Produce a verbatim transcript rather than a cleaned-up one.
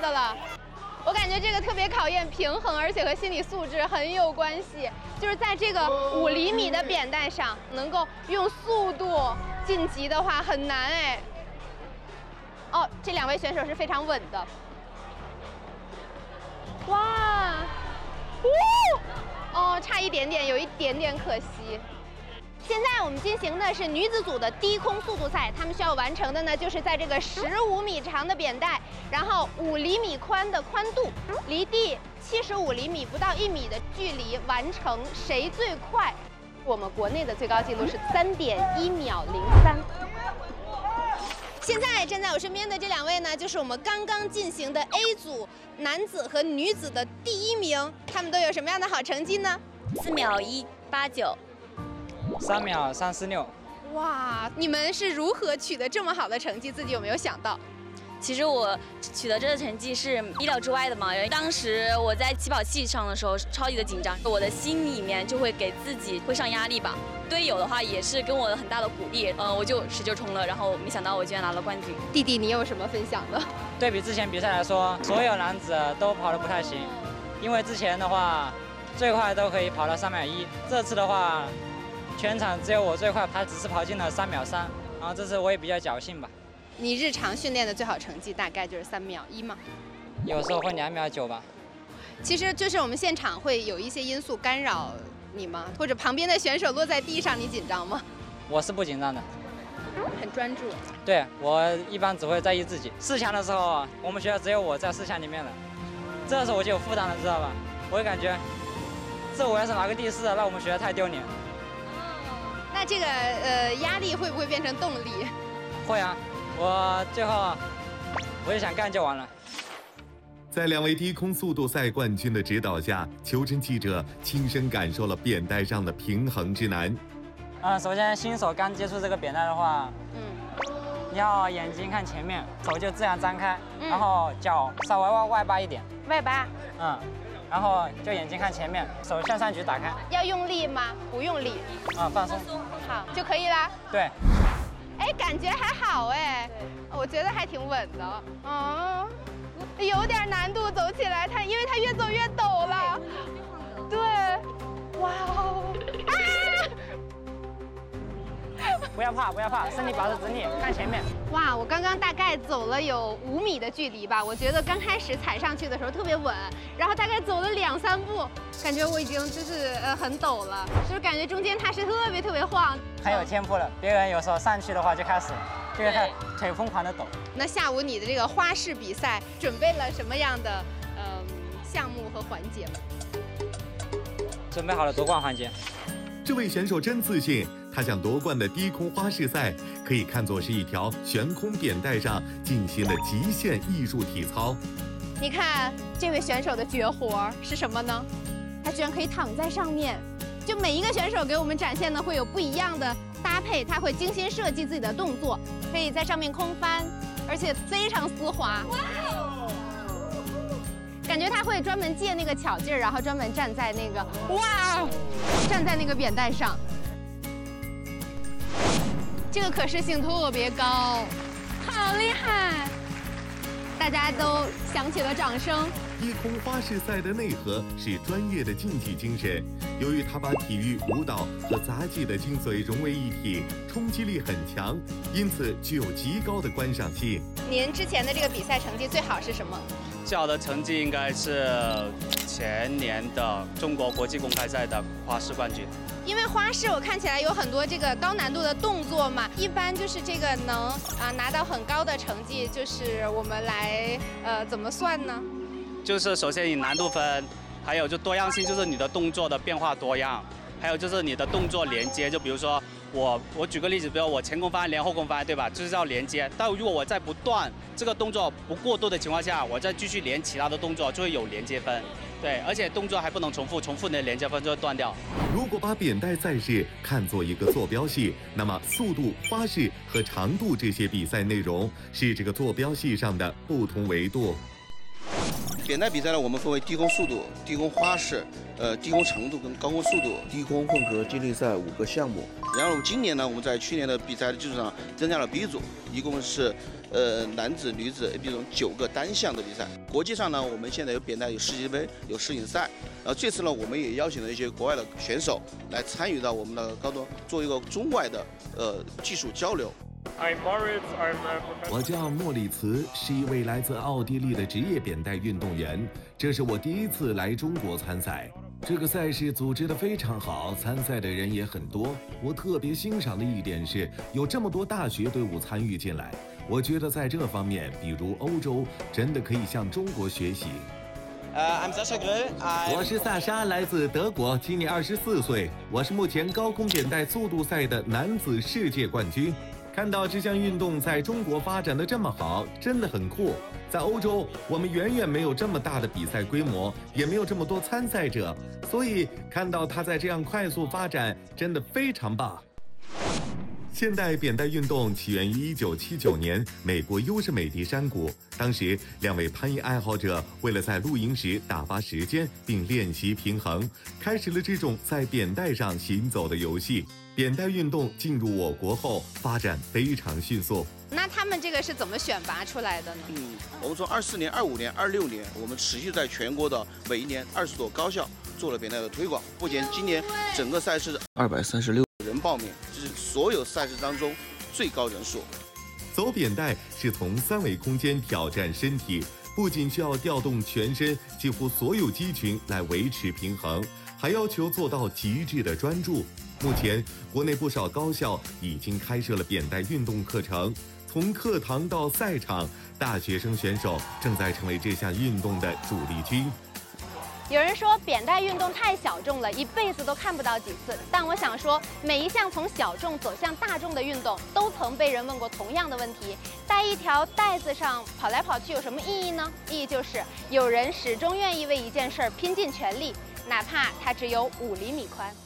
的了。我感觉这个特别考验平衡，而且和心理素质很有关系。就是在这个五厘米的扁担上，能够用速度晋级的话很难哎。哦，这两位选手是非常稳的。哇，哦，哦，差一点点，有一点点可惜。现在我们进行的是女子组的低空速度赛，他们需要完成的呢，就是在这个十五米长的扁带，然后五厘米宽的宽度，离地七十五厘米不到一米的距离完成，谁最快？我们国内的最高纪录是三点一秒零三。现在站在我身边的这两位呢，就是我们刚刚进行的 A 组男子和女子的第一名，他们都有什么样的好成绩呢？ 四秒一八九。 三秒三四六， 哇！你们是如何取得这么好的成绩？自己有没有想到？ 其实我取得这个成绩是意料之外的嘛。当时我在起跑器上的时候超级的紧张，我的心里面就会给自己会上压力吧。队友的话也是跟我很大的鼓励，呃，我就使劲冲了，然后没想到我居然拿了冠军。 弟弟，你有什么分享的？ 对比之前比赛来说，所有男子都跑得不太行，因为之前的话最快都可以跑到三秒一，这次的话。全场只有我最快，他只是跑进了三秒三，然后这次我也比较侥幸吧。 你日常训练的最好成绩大概就是三秒一吗？ 有时候会两秒九吧。 其实就是我们现场会有一些因素干扰你吗？或者旁边的选手落在地上，你紧张吗？ 我是不紧张的， 很专注。 对，我一般只会在意自己。四强的时候，我们学校只有我在四强里面了，这时候我就有负担了，知道吧？我就感觉，这我要是拿个第四，那我们学校太丢脸。 那这个呃压力会不会变成动力？ 会啊，我最后我就想干就完了。 在两位低空速度赛冠军的指导下，求真记者亲身感受了扁带上的平衡之难。 嗯，首先新手刚接触这个扁带的话，嗯，你要眼睛看前面，手就自然张开，嗯、然后脚稍微外外八一点。 外八。嗯。 然后就眼睛看前面，手向上举打开。 要用力吗？不用力。 啊，放松。 好，就可以啦。 对。 哎，感觉还好哎，我觉得还挺稳的。嗯，有点难度走起来，它因为它越走越陡了。对。哇哦！啊！ 不要怕，不要怕，身体保持直立，看前面。 哇，我刚刚大概走了有五米的距离吧，我觉得刚开始踩上去的时候特别稳，然后大概走了两三步，感觉我已经就是呃很陡了，就是感觉中间它是特别特别晃。 很有天赋了，别人有时候上去的话就开始，就开始腿疯狂的抖。 那下午你的这个花式比赛准备了什么样的嗯、呃、项目和环节吗？ 准备好了夺冠环节。 这位选手真自信。他想夺冠的低空花式赛可以看作是一条悬空扁带上进行的极限艺术体操。 你看这位选手的绝活是什么呢？他居然可以躺在上面。就每一个选手给我们展现的会有不一样的搭配，他会精心设计自己的动作，可以在上面空翻，而且非常丝滑。感觉他会专门借那个巧劲儿，然后专门站在那个哇，站在那个扁带上。这个可视性特别高，好厉害！大家都响起了掌声。 低空花式赛的内核是专业的竞技精神，由于它把体育、舞蹈和杂技的精髓融为一体，冲击力很强，因此具有极高的观赏性。 您之前的这个比赛成绩最好是什么？ 最好的成绩应该是前年的中国国际公开赛的花式冠军。 因为花式我看起来有很多这个高难度的动作嘛，一般就是这个能啊拿到很高的成绩，就是我们来呃怎么算呢？ 就是首先以难度分，还有就多样性，就是你的动作的变化多样，还有就是你的动作连接，就比如说我我举个例子，比如我前空翻连后空翻，对吧？就是要连接。但如果我在不断这个动作不过度的情况下，我再继续连其他的动作，就会有连接分。对，而且动作还不能重复，重复你的连接分就会断掉。 如果把扁带赛事看作一个坐标系，那么速度、花式和长度这些比赛内容是这个坐标系上的不同维度。 扁带比赛呢，我们分为低空速度、低空花式、 呃低空长度跟高空速度， 低空混合接力赛五个项目。 然后今年呢，我们在去年的比赛的基础上增加了 B 组，一共是呃男子、女子 A、B 组九个单项的比赛。国际上呢，我们现在有扁带，有世界杯，有世锦赛。然后这次呢，我们也邀请了一些国外的选手来参与到我们的高端，做一个中外的呃技术交流。 我叫莫里茨，是一位来自奥地利的职业扁带运动员。这是我第一次来中国参赛。这个赛事组织得非常好，参赛的人也很多。我特别欣赏的一点是，有这么多大学队伍参与进来。我觉得在这方面，比如欧洲，真的可以向中国学习。 Uh, I'm Sasha Grill. I'm... 我是萨沙，来自德国，今年二十四岁。我是目前高空扁带速度赛的男子世界冠军。看到这项运动在中国发展的这么好，真的很酷。在欧洲，我们远远没有这么大的比赛规模，也没有这么多参赛者，所以看到它在这样快速发展，真的非常棒。现代扁带运动起源于一九七九年美国优胜美地山谷，当时两位攀岩爱好者为了在露营时打发时间并练习平衡，开始了这种在扁带上行走的游戏。扁带运动进入我国后，发展非常迅速。 那他们这个是怎么选拔出来的呢？ 嗯，我们从二四年、二五年、二六年，我们持续在全国的每一年二十所高校做了扁带的推广。目前今年整个赛事二百三十六人报名，这是所有赛事当中最高人数。 走扁带是从三维空间挑战身体，不仅需要调动全身几乎所有肌群来维持平衡，还要求做到极致的专注。目前，国内不少高校已经开设了扁带运动课程，从课堂到赛场，大学生选手正在成为这项运动的主力军。 有人说扁带运动太小众了，一辈子都看不到几次。但我想说，每一项从小众走向大众的运动，都曾被人问过同样的问题：带一条带子上跑来跑去有什么意义呢？意义就是有人始终愿意为一件事儿拼尽全力，哪怕它只有五厘米宽。